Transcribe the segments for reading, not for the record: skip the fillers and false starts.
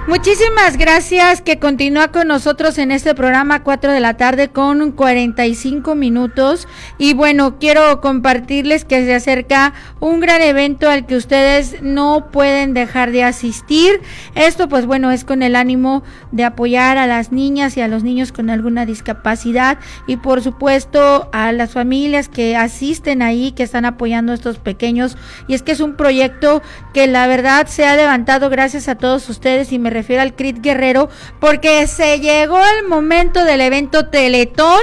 Muchísimas gracias que continúa con nosotros en este programa 4 de la tarde con 45 minutos y bueno, quiero compartirles que se acerca un gran evento al que ustedes no pueden dejar de asistir. Esto pues bueno, es con el ánimo de apoyar a las niñas y a los niños con alguna discapacidad y por supuesto a las familias que asisten ahí, que están apoyando a estos pequeños, y es que es un proyecto que la verdad se ha levantado gracias a todos ustedes y me refiero al CRIT Guerrero, porque se llegó el momento del evento Teletón.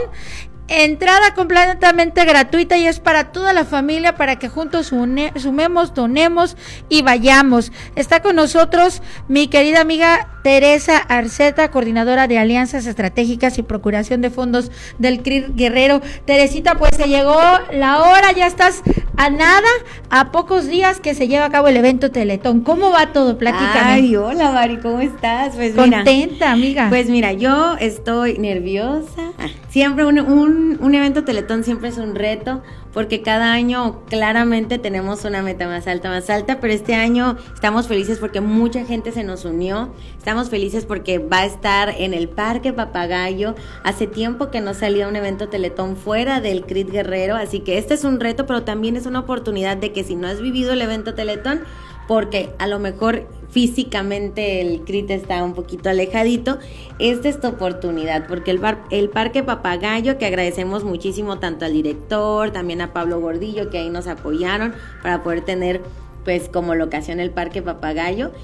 Entrada completamente gratuita y es para toda la familia, para que juntos sumemos, donemos y vayamos. Está con nosotros mi querida amiga Teresa Arceta, coordinadora de Alianzas Estratégicas y Procuración de Fondos del CRIT Guerrero. Teresita, pues se llegó la hora, ya estás a nada, a pocos días que se lleva a cabo el evento Teletón. ¿Cómo va todo? Platícame. Ay, hola Mari, ¿cómo estás? Pues contenta, amiga. Pues mira, yo estoy nerviosa. Siempre un evento Teletón siempre es un reto, porque cada año claramente tenemos una meta más alta, pero este año estamos felices porque mucha gente se nos unió, estamos felices porque va a estar en el Parque Papagayo. Hace tiempo que no salía un evento Teletón fuera del CRIT Guerrero, así que este es un reto, pero también es una oportunidad de que si no has vivido el evento Teletón, porque a lo mejor físicamente el CRIT está un poquito alejadito, esta es tu oportunidad, porque el Parque Papagayo, que agradecemos muchísimo tanto al director, también a Pablo Gordillo, que ahí nos apoyaron para poder tener pues como locación el Parque Papagayo,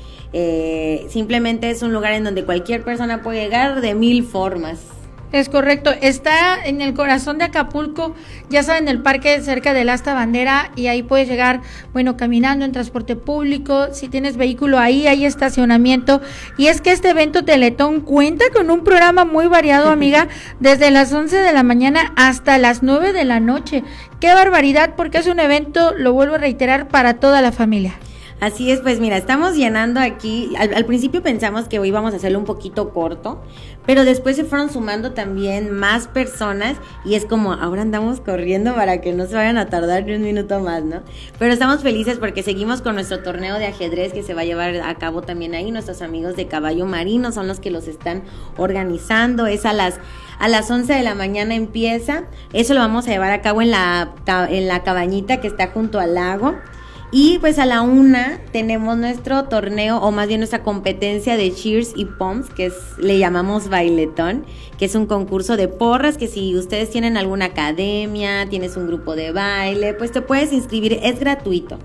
simplemente es un lugar en donde cualquier persona puede llegar de 1000 formas. Es correcto, está en el corazón de Acapulco, ya saben, el parque cerca del Asta Bandera, y ahí puedes llegar, bueno, caminando en transporte público, si tienes vehículo ahí hay estacionamiento, y es que este evento Teletón cuenta con un programa muy variado, amiga, desde las 11 de la mañana hasta las 9 de la noche. ¡Qué barbaridad! Porque es un evento, lo vuelvo a reiterar, para toda la familia. Así es, pues mira, estamos llenando aquí, al principio pensamos que hoy íbamos a hacerlo un poquito corto, pero después se fueron sumando también más personas y es como, ahora andamos corriendo para que no se vayan a tardar ni un minuto más, ¿no? Pero estamos felices porque seguimos con nuestro torneo de ajedrez que se va a llevar a cabo también ahí. Nuestros amigos de Caballo Marino son los que los están organizando, es a las 11 de la mañana empieza, eso lo vamos a llevar a cabo en la cabañita que está junto al lago. Y pues a la 1 tenemos nuestro torneo, o más bien nuestra competencia de cheers y pumps, que le llamamos bailetón, que es un concurso de porras, que si ustedes tienen alguna academia, tienes un grupo de baile, pues te puedes inscribir, es gratuito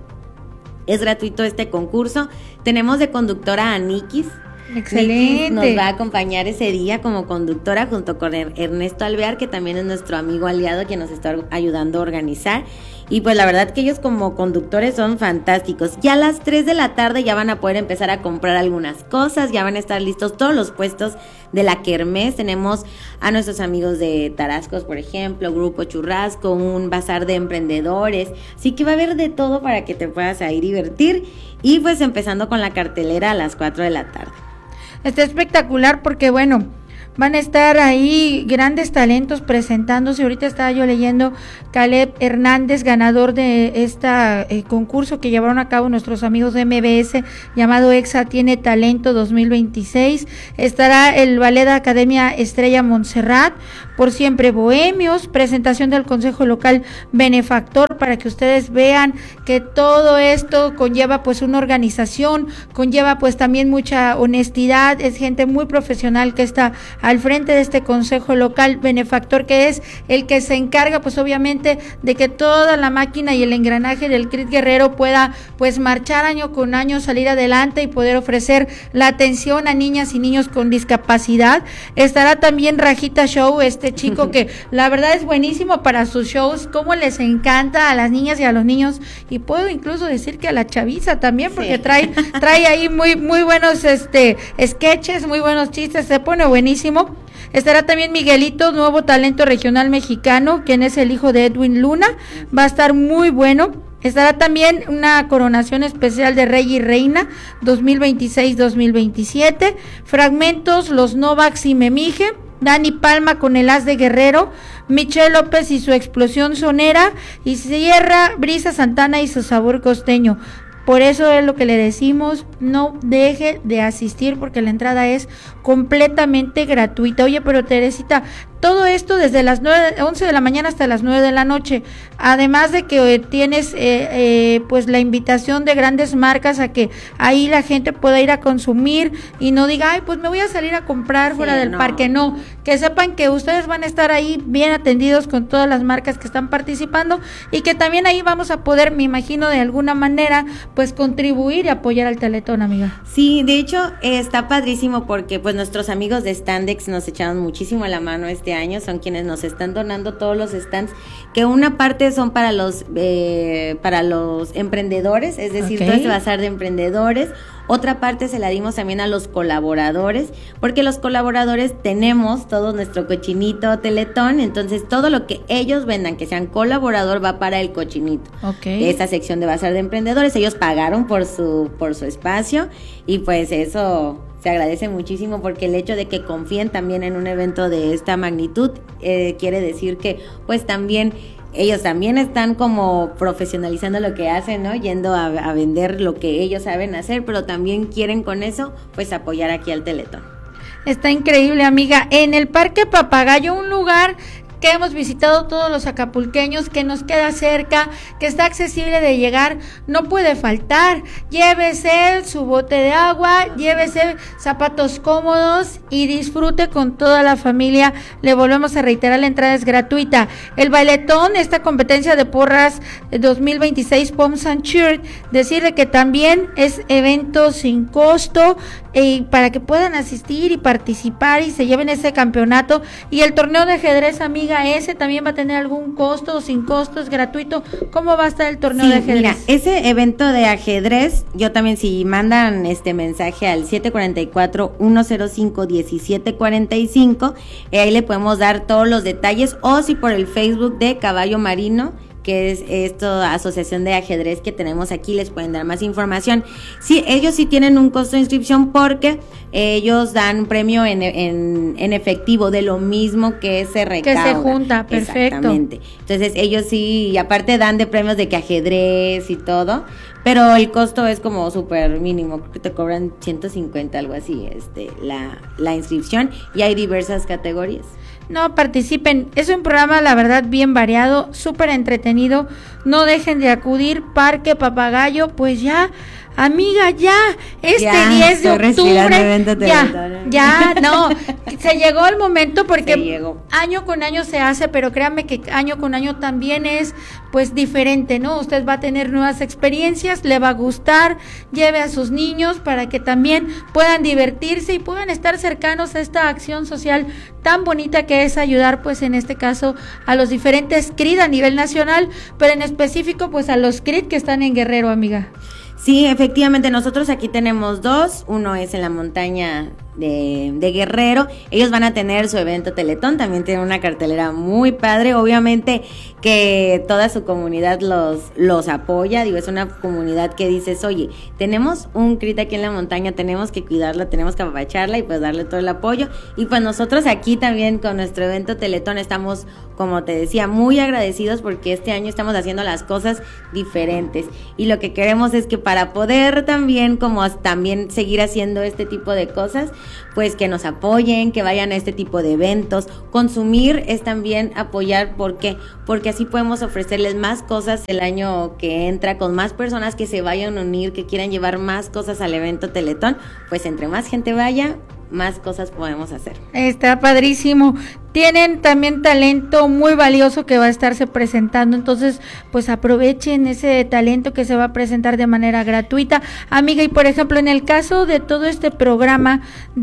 este concurso. Tenemos de conductora a Nikis. Excelente. Nos va a acompañar ese día como conductora junto con Ernesto Alvear, que también es nuestro amigo aliado que nos está ayudando a organizar. Y pues la verdad que ellos como conductores son fantásticos. Ya a las 3 de la tarde ya van a poder empezar a comprar algunas cosas, ya van a estar listos todos los puestos de la kermés. Tenemos a nuestros amigos de Tarascos, por ejemplo, Grupo Churrasco, un bazar de emprendedores. Así que va a haber de todo para que te puedas ahí divertir. Y pues empezando con la cartelera a las 4 de la tarde. Está espectacular porque bueno, van a estar ahí grandes talentos presentándose. Ahorita estaba yo leyendo Caleb Hernández, ganador de este concurso que llevaron a cabo nuestros amigos de MBS, llamado EXA Tiene Talento 2026. Estará el Ballet Academia Estrella Montserrat, Por Siempre Bohemios, presentación del Consejo Local Benefactor, para que ustedes vean que todo esto conlleva pues una organización, conlleva pues también mucha honestidad, es gente muy profesional que está al frente de este Consejo Local Benefactor, que es el que se encarga pues obviamente de que toda la máquina y el engranaje del CRIT Guerrero pueda pues marchar año con año, salir adelante y poder ofrecer la atención a niñas y niños con discapacidad. Estará también Rajita Show, este chico que la verdad es buenísimo para sus shows, cómo les encanta a las niñas y a los niños, y puedo incluso decir que a la chaviza también, porque sí. trae ahí muy buenos sketches, muy buenos chistes, se pone buenísimo. Estará también Miguelito, nuevo talento regional mexicano, quien es el hijo de Edwin Luna, va a estar muy bueno. Estará también una coronación especial de Rey y Reina 2026-2027, fragmentos, Los Novaks y Memije, Dani Palma con el As de Guerrero, Michelle López y su explosión sonera, y cierra Brisa Santana y su sabor costeño. Por eso es lo que le decimos, no deje de asistir porque la entrada es completamente gratuita. Oye, pero Teresita, todo esto desde las 11 de la mañana hasta las 9 de la noche, además de que tienes pues la invitación de grandes marcas a que ahí la gente pueda ir a consumir y no diga, ay, pues me voy a salir a comprar fuera del parque. No, que sepan que ustedes van a estar ahí bien atendidos con todas las marcas que están participando y que también ahí vamos a poder, me imagino, de alguna manera pues contribuir y apoyar al Teletón, amiga. Sí, de hecho está padrísimo porque pues nuestros amigos de Standex nos echaron muchísimo la mano este año, son quienes nos están donando todos los stands, que una parte son para los emprendedores, es decir, todo este bazar de emprendedores. Otra parte se la dimos también a los colaboradores, porque los colaboradores tenemos todo nuestro cochinito Teletón, entonces todo lo que ellos vendan que sean colaborador va para el cochinito. De esta sección de bazar de emprendedores, ellos pagaron por su espacio y pues eso se agradece muchísimo porque el hecho de que confíen también en un evento de esta magnitud quiere decir que pues también ellos también están como profesionalizando lo que hacen, ¿no? Yendo a vender lo que ellos saben hacer, pero también quieren con eso, pues apoyar aquí al Teletón. Está increíble, amiga. En el Parque Papagayo, un lugar que hemos visitado todos los acapulqueños, que nos queda cerca, que está accesible de llegar, no puede faltar. Llévese su bote de agua, llévese zapatos cómodos y disfrute con toda la familia. Le volvemos a reiterar, la entrada es gratuita. El bailetón, esta competencia de porras 2026 Pomps and Cheer, decirle que también es evento sin costo para que puedan asistir y participar y se lleven ese campeonato. Y el torneo de ajedrez, amiga, ese también va a tener algún costo o sin costo, es gratuito. ¿Cómo va a estar el torneo de ajedrez? Mira, ese evento de ajedrez, yo también, si mandan este mensaje al 744-105-1745, ahí le podemos dar todos los detalles, o si por el Facebook de Caballo Marino, que es esta asociación de ajedrez que tenemos aquí, les pueden dar más información. Sí, ellos sí tienen un costo de inscripción porque ellos dan premio en efectivo de lo mismo que se recauda. Que se junta, perfecto. Exactamente. Entonces ellos sí, y aparte dan de premios de que ajedrez y todo, pero el costo es como súper mínimo, creo que te cobran 150, algo así, la inscripción, y hay diversas categorías. No, participen, es un programa la verdad bien variado, súper entretenido, no dejen de acudir. Parque Papagayo, pues ya, amiga, ya, 10 de octubre, ya, no, se llegó el momento porque año con año se hace, pero créanme que año con año también es pues diferente, ¿no? Usted va a tener nuevas experiencias, le va a gustar, lleve a sus niños para que también puedan divertirse y puedan estar cercanos a esta acción social tan bonita que es ayudar, pues en este caso a los diferentes CRID a nivel nacional, pero en específico pues a los CRID que están en Guerrero, amiga. Sí, efectivamente, nosotros aquí tenemos dos, uno es en la montaña de Guerrero, ellos van a tener su evento Teletón, también tienen una cartelera muy padre, obviamente que toda su comunidad los apoya, digo, es una comunidad que dices, oye, tenemos un CRIT aquí en la montaña, tenemos que cuidarla, tenemos que apapacharla y pues darle todo el apoyo, y pues nosotros aquí también con nuestro evento Teletón estamos, como te decía, muy agradecidos porque este año estamos haciendo las cosas diferentes, y lo que queremos es que para poder también seguir haciendo este tipo de cosas, pues que nos apoyen, que vayan a este tipo de eventos. Consumir es también apoyar, porque así podemos ofrecerles más cosas el año que entra, con más personas que se vayan a unir, que quieran llevar más cosas al evento Teletón, pues entre más gente vaya, más cosas podemos hacer. Está padrísimo. Tienen también talento muy valioso que va a estarse presentando, entonces pues aprovechen ese talento que se va a presentar de manera gratuita, amiga. Y por ejemplo, en el caso de todo este programa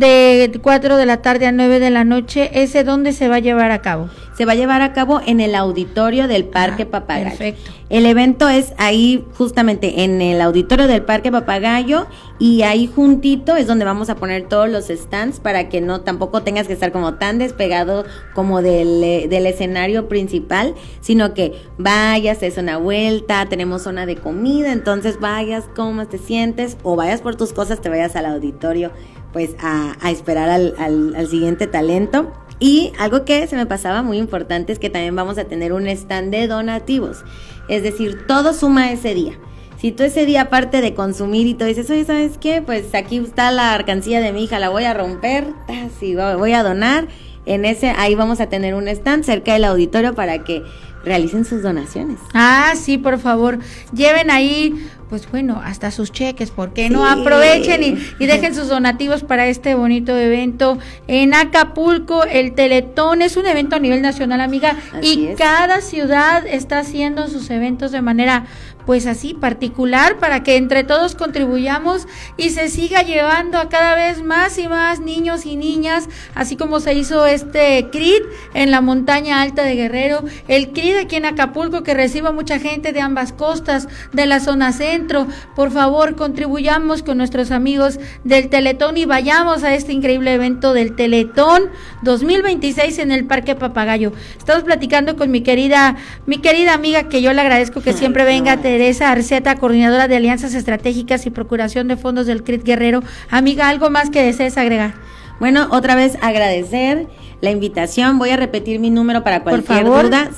de 4 de la tarde a 9 de la noche, ¿ese dónde se va a llevar a cabo? Se va a llevar a cabo en el auditorio del Parque Papagayo. Perfecto. El evento es ahí justamente en el auditorio del Parque Papagayo, y ahí juntito es donde vamos a poner todos los stands para que tampoco tengas que estar como tan despegado como del escenario principal, sino que vayas, es una vuelta, tenemos zona de comida, entonces vayas, comas, te sientes, o vayas por tus cosas, te vayas al auditorio pues a esperar al siguiente talento. Y algo que se me pasaba muy importante es que también vamos a tener un stand de donativos, es decir, todo suma ese día. Si tú ese día, aparte de consumir y todo, dices, oye, ¿sabes qué? Pues aquí está la mercancía de mi hija, la voy a romper, sí, voy a donar. Ahí vamos a tener un stand cerca del auditorio para que realicen sus donaciones. Ah, sí, por favor, lleven ahí, pues bueno, hasta sus cheques, ¿por qué no? Aprovechen y dejen sus donativos para este bonito evento en Acapulco. El Teletón es un evento a nivel nacional, amiga, y cada ciudad está haciendo sus eventos de manera, pues así, particular, para que entre todos contribuyamos y se siga llevando a cada vez más y más niños y niñas, así como se hizo este CRIT en la montaña alta de Guerrero, el CRIT aquí en Acapulco, que reciba mucha gente de ambas costas, de la zona centro. Por favor, contribuyamos con nuestros amigos del Teletón y vayamos a este increíble evento del Teletón 2026 en el Parque Papagayo. Estamos platicando con mi querida amiga, que yo le agradezco que siempre venga, Teresa Arceta, coordinadora de Alianzas Estratégicas y Procuración de Fondos del CRIT Guerrero. Amiga, ¿algo más que desees agregar? Bueno, otra vez agradecer la invitación. Voy a repetir mi número para cualquier duda: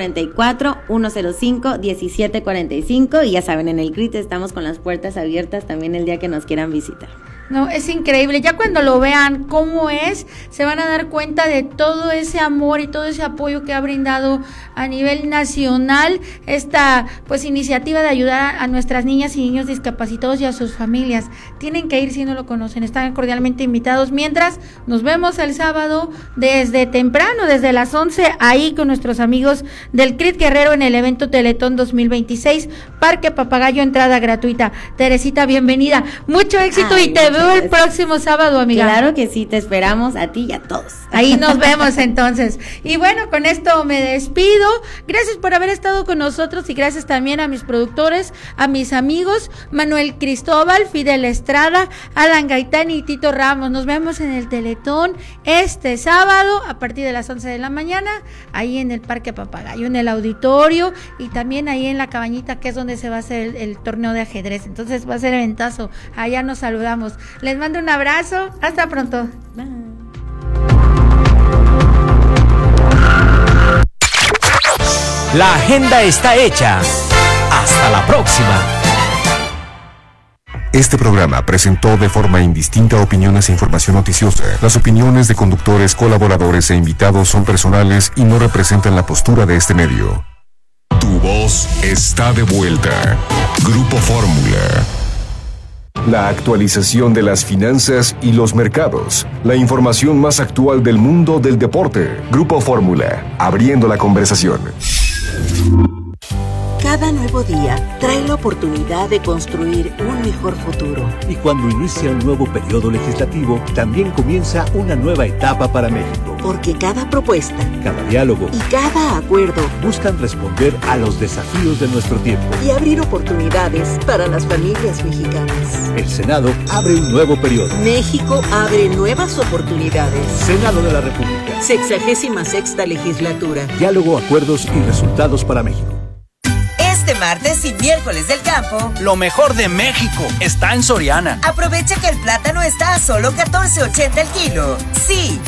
744-105-1745. Y ya saben, en el CRIT estamos con las puertas abiertas también el día que nos quieran visitar. No, es increíble. Ya cuando lo vean cómo es, se van a dar cuenta de todo ese amor y todo ese apoyo que ha brindado a nivel nacional esta pues iniciativa de ayudar a nuestras niñas y niños discapacitados y a sus familias. Tienen que ir si no lo conocen. Están cordialmente invitados. Mientras, nos vemos el sábado desde temprano, desde las 11, ahí con nuestros amigos del CRIT Guerrero en el evento Teletón 2026, Parque Papagayo, entrada gratuita. Teresita, bienvenida. Mucho éxito y te veo el próximo sábado, amiga. Claro que sí, te esperamos a ti y a todos. Ahí nos vemos entonces. Y bueno, con esto me despido. Gracias por haber estado con nosotros y gracias también a mis productores, a mis amigos, Manuel Cristóbal, Fidel Estrada, Alan Gaitán y Tito Ramos. Nos vemos en el Teletón este sábado a partir de las 11 de la mañana, ahí en el Parque Papagayo, en el auditorio y también ahí en la cabañita, que es donde se va a hacer el torneo de ajedrez. Entonces va a ser eventazo. Allá nos saludamos. Les mando un abrazo. Hasta pronto. Bye. La agenda está hecha. Hasta la próxima. Este programa presentó de forma indistinta opiniones e información noticiosa. Las opiniones de conductores, colaboradores e invitados son personales y no representan la postura de este medio. Tu voz está de vuelta. Grupo Fórmula. La actualización de las finanzas y los mercados. La información más actual del mundo del deporte. Grupo Fórmula, abriendo la conversación. Cada nuevo día trae la oportunidad de construir un mejor futuro. Y cuando inicia un nuevo periodo legislativo, también comienza una nueva etapa para México. Porque cada propuesta, cada diálogo y cada acuerdo buscan responder a los desafíos de nuestro tiempo y abrir oportunidades para las familias mexicanas. El Senado abre un nuevo periodo. México abre nuevas oportunidades. Senado de la República. 66ª legislatura. Diálogo, acuerdos y resultados para México. Este martes y miércoles del campo, lo mejor de México está en Soriana. Aprovecha que el plátano está a solo $14.80 el kilo. Sí,